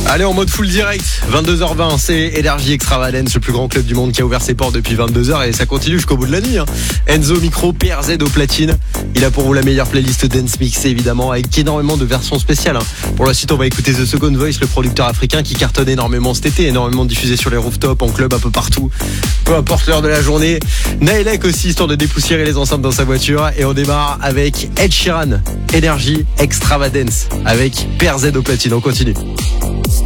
Allez, en mode full direct, 22h20, c'est Energy Extravagance, le plus grand club du monde qui a ouvert ses portes depuis 22h et ça continue jusqu'au bout de la nuit. Enzo Micro, PRZ au platine. Il a pour vous la meilleure playlist dance mix évidemment, avec énormément de versions spéciales. Pour la suite, on va écouter The Second Voice, le producteur africain qui cartonne énormément cet été, énormément diffusé sur les rooftops, en club, un peu partout. Peu importe l'heure de la journée. Naelek aussi, histoire de dépoussiérer les enceintes dans sa voiture. Et on démarre avec Ed Sheeran, Energy Extravagance, avec PRZ au platine. On continue.